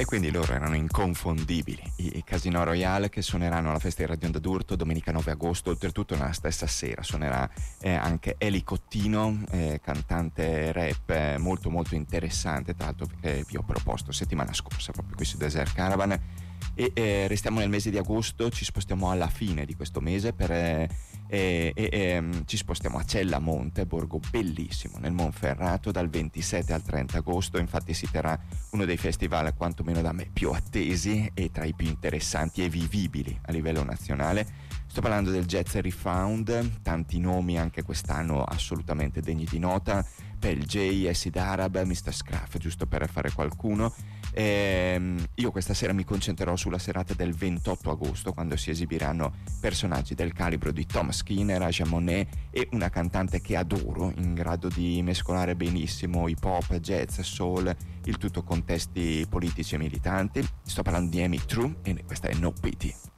e quindi loro erano inconfondibili. I Casino Royale, che suoneranno alla festa di Radio Onda d'Urto domenica 9 agosto, oltretutto nella stessa sera suonerà anche Eli Cottino, cantante rap molto molto interessante, tra l'altro, che vi ho proposto settimana scorsa proprio qui su Desert Caravan. E restiamo nel mese di agosto, ci spostiamo alla fine di questo mese ci spostiamo a Cellamonte, borgo bellissimo nel Monferrato, dal 27 al 30 agosto. Infatti si terrà uno dei festival quantomeno da me più attesi e tra i più interessanti e vivibili a livello nazionale. Sto parlando del Jazz Refound, tanti nomi anche quest'anno assolutamente degni di nota: Pel J, Acid Arab, Mr. Scruff, giusto per fare qualcuno. Io questa sera mi concentrerò sulla serata del 28 agosto, quando si esibiranno personaggi del calibro di Tom Skinner, Aja Monet e una cantante che adoro, in grado di mescolare benissimo hip hop, jazz, soul, il tutto con testi politici e militanti. Sto parlando di Amy True e questa è No Pity.